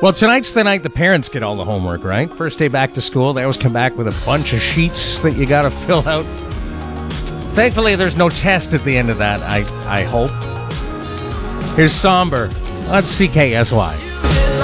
Well, tonight's the night the parents get all the homework, right? First day back to school. They always come back with a bunch of sheets that you got to fill out. Thankfully, there's no test at the end of that, I hope. Here's Somber on CKSY.